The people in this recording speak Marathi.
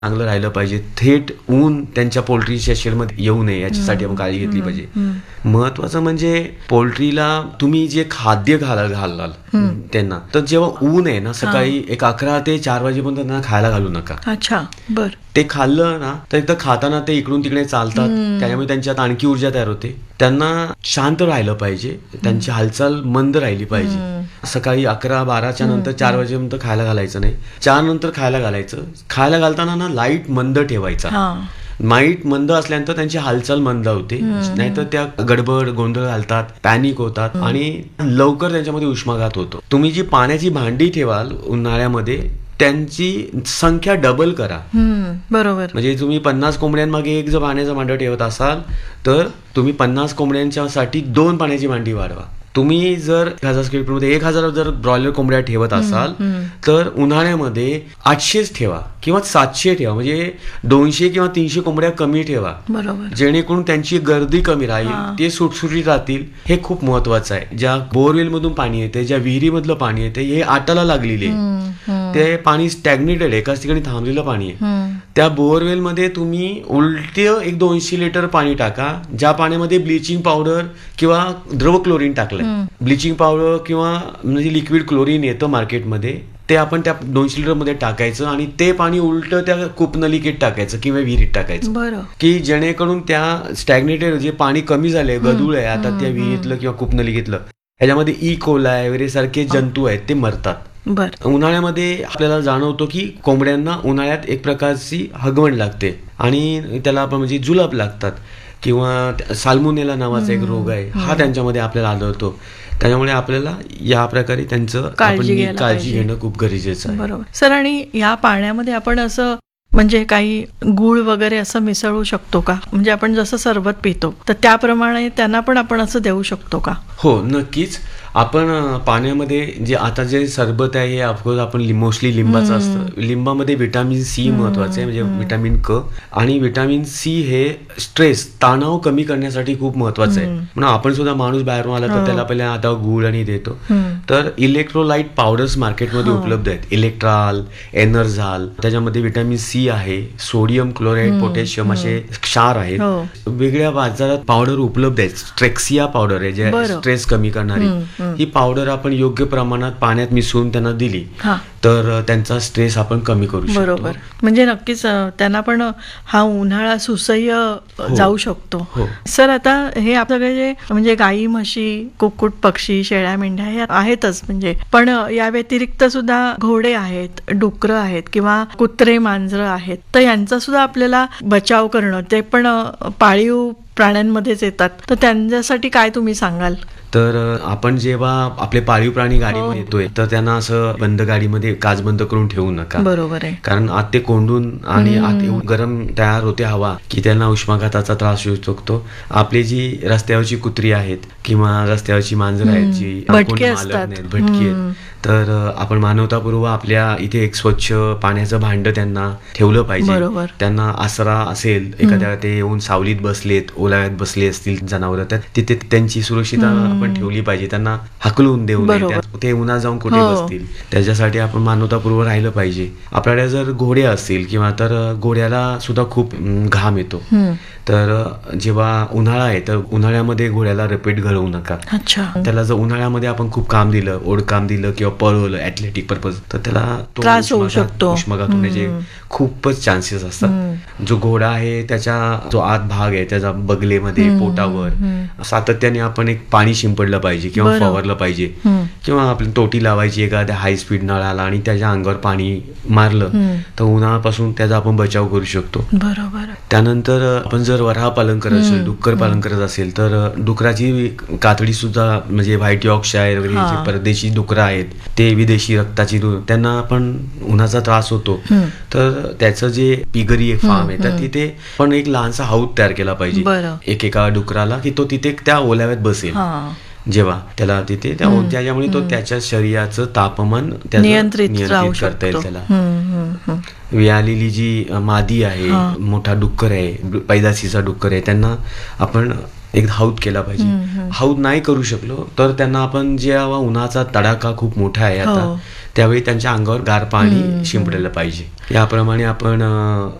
चांगलं राहिलं पाहिजे. थेट ऊन त्यांच्या पोल्ट्रीच्या शेडमध्ये येऊ नये याच्यासाठी आपण काळजी घेतली पाहिजे. महत्वाचं म्हणजे पोल्ट्रीला तुम्ही जे खाद्य घालाल त्यांना, तर जेव्हा ऊन आहे ना सकाळी 11 ते 4 वाजेपर्यंत त्यांना खायला घालू नका. अच्छा, बर. ते खाल्लं ना तर एकदा खाताना ते इकडून तिकडे चालतात, त्यामुळे त्यांच्यात आणखी ऊर्जा तयार होते. त्यांना शांत राहिलं पाहिजे, त्यांची हालचाल मंद राहिली पाहिजे. सकाळी 11-12च्या नंतर 4 वाजेपर्यंत खायला घालायचं नाही. 4 नंतर खायला घालायचं. खायला घालताना ना लाईट मंद ठेवायचा. लाईट मंद असल्यानंतर त्यांची हालचाल मंद होते, नाहीतर त्या गडबड गोंधळ घालतात, पॅनिक होतात आणि लवकर त्यांच्यामध्ये उष्माघात होतो. तुम्ही जी पाण्याची भांडी ठेवाल उन्हाळ्यामध्ये त्यांची संख्या डबल करा. बरोबर. म्हणजे तुम्ही 50 कोंबड्यांमागे एक जर पाण्याचं भांडं ठेवत असाल तर तुम्ही 50 कोंबड्यांच्या साठी 2 पाण्याची भांडी वाढवा. तुम्ही जर 1000 स्क्वेअर फीट मध्ये 1000 जर ब्रॉयलर कोंबड्या ठेवत असाल तर उन्हाळ्यामध्ये 800 ठेवा किंवा 700 ठेवा. म्हणजे 200 किंवा 300 कोंबड्या कमी ठेवा. बरोबर. जेणेकरून त्यांची गर्दी कमी राहील, ते सुटसुटीत राहतील. हे खूप महत्वाचं आहे. ज्या बोरवेल मधून पाणी येते, ज्या विहिरीमधलं पाणी येते, हे आटाला लागलेले ते पाणी स्टॅग्नेटेड, एकाच ठिकाणी थांबलेलं पाणी आहे. त्या बोअरवेल मध्ये तुम्ही उलट 200 लिटर पाणी टाका, ज्या पाण्यामध्ये ब्लिचिंग पावडर किंवा द्रव क्लोरीन टाकलंय. ब्लिचिंग पावडर किंवा म्हणजे लिक्विड क्लोरीन येतं मार्केटमध्ये, ते आपण त्या 200 लिटर मध्ये टाकायचं आणि ते पाणी उलट त्या कूपनलिकेत टाकायचं किंवा विहिरीत टाकायचं. बरं. की जेणेकरून त्या स्टॅग्नेटेड जे पाणी कमी झालंय, गढूळ आहे आता त्या विहिरीतलं किंवा कूपनलिकेतलं, ह्याच्यामध्ये ई कोलाय वगैरे सारखे जंतू आहेत ते मरतात. उन्हाळ्यामध्ये आपल्याला जाणवतो की कोंबड्यांना उन्हाळ्यात एक प्रकारची हगवण लागते आणि त्याला आपण म्हणजे जुलाब लागतात किंवा साल्मोनेला नावाचा एक रोग आहे, हा त्यांच्यामध्ये आपल्याला आढळतो. त्याच्यामुळे आपल्याला या प्रकारे त्यांचं काळजी घेणं खूप गरजेचं आहे. बरोबर सर. आणि या पाण्यामध्ये आपण असं म्हणजे काही गुळ वगैरे असं मिसळू शकतो का? म्हणजे आपण जसं सरबत पितो तर त्याप्रमाणे त्यांना पण आपण असं देऊ शकतो का? हो, नक्कीच. आपण पाण्यामध्ये जे आता जे सरबत आहे हे ऑफकोर्स आपण मोस्टली लिंबाचं असतं. लिंबामध्ये व्हिटॅमिन सी महत्वाचं आहे, म्हणजे व्हिटॅमिन क. आणि व्हिटॅमिन सी हे स्ट्रेस, तणाव कमी करण्यासाठी खूप महत्वाचं आहे. म्हणून आपण सुद्धा माणूस बाहेरून आला तर त्याला पहिले आता गुळ आणि देतो. तर इलेक्ट्रोलाइट पावडर्स मार्केटमध्ये उपलब्ध आहेत. इलेक्ट्रॉल, एनर्झाल, त्याच्यामध्ये व्हिटॅमिन सी आहे, सोडियम क्लोराईड, पोटॅशियम असे क्षार आहेत. वेगळ्या बाजारात पावडर उपलब्ध आहेत. स्ट्रेक्सिया पावडर आहे जे स्ट्रेस कमी करणारी. ही पावडर आपण योग्य प्रमाणात पाण्यात मिसळून त्यांना दिली तर त्यांचा स्ट्रेस आपण कमी करू शकतो. बरोबर. म्हणजे नक्कीच त्यांना पण हा उन्हाळा सुसह्य जाऊ शकतो. सर, आता हे आपल्याकडे जे म्हणजे गाई, म्हशी, कुक्कुट, पक्षी, शेळ्या, मेंढ्या हे आहेतच, म्हणजे पण या व्यतिरिक्त सुद्धा घोडे आहेत, डुकरं आहेत किंवा कुत्रे, मांजरं आहेत, तर यांचा सुद्धा आपल्याला बचाव करणं, ते पण पाळीव प्राण्यांमध्येच येतात, तर त्यांच्यासाठी काय तुम्ही सांगाल? तर आपण जेव्हा आपले पाळीव प्राणी गाडीमध्ये येतोय तर त्यांना असं बंद गाडीमध्ये काच बंद करून ठेवू नका. बरोबर आहे. कारण आत ते कोंडून आणि आत एवढं गरम तयार होते हवा की त्यांना उष्माघाताचा त्रास होऊ शकतो. आपली जी रस्त्यावरची कुत्री आहेत किंवा रस्त्यावरची मांजरं आहेत जी भटकी भटकी आहेत, तर आपण मानवतापूर्व आपल्या इथे एक स्वच्छ पाण्याचं भांड त्यांना ठेवलं पाहिजे. त्यांना आसरा असेल, एखाद्या ते येऊन सावलीत बसलेत, ओलाव्यात बसले असतील जनावरं, तर तिथे त्यांची सुरक्षितता आपण ठेवली पाहिजे. त्यांना हकलून देऊ नये, ते उन्हात जाऊन कुठे बसतील, त्याच्यासाठी आपण मानवतापूर्व राहिलं पाहिजे. आपल्याकडे जर घोडे असतील किंवा तर घोड्याला सुद्धा खूप घाम येतो, तर जेव्हा उन्हाळा आहे तर उन्हाळ्यामध्ये घोड्याला रपेट घालवू नका. त्याला जर उन्हाळ्यामध्ये आपण खूप काम दिलं, ओढकाम दिलं किंवा पळवलं ऍथलेटिक पर्पज, तर त्याला त्रास होऊ शकतो, उष्माघात होण्याचे खूपच चान्सेस असतात. जो घोडा आहे त्याच्या जो आत भाग आहे त्याच्या बगलेमध्ये, पोटावर सातत्याने आपण एक पाणी शिंपडलं पाहिजे किंवा फवारलं पाहिजे किंवा आपली टोटी लावायची एखाद्या हाय स्पीड नळाला आणि त्याच्या अंगावर पाणी मारलं तर उन्हाळ्यापासून त्याचा आपण बचाव करू शकतो. बरोबर. त्यानंतर आपण जर वऱ्हाळ पालन करत असेल, डुक्कर पालन करत असेल, तर डुकराची कातडी सुद्धा म्हणजे व्हाईट यॉर्कशायर वगैरे जे परदेशी डुकरं आहेत, ते विदेशी रक्ताची, त्यांना पण उन्हाचा त्रास होतो. तर त्याचं जे पिगरी एक फार्म आहे तर तिथे पण एक लहानसा हाऊस तयार केला पाहिजे एकेका डुकराला, की तो तिथे त्या ओलाव्यात बसेल जेव्हा त्याला तिथे, त्याच्यामुळे तो त्याच्या शरीराचं तापमान नियंत्रित करता येईल. त्याला वियालेली जी मादी आहे, मोठा डुक्कर आहे, पैदाशीचा डुक्कर आहे, त्यांना आपण एक हाऊद केला पाहिजे. हाऊद नाही करू शकलो तर त्यांना आपण जेव्हा उन्हाचा तडाखा खूप मोठा आहे आता, त्यावेळी त्यांच्या अंगावर गार पाणी शिंपडायला पाहिजे. याप्रमाणे आपण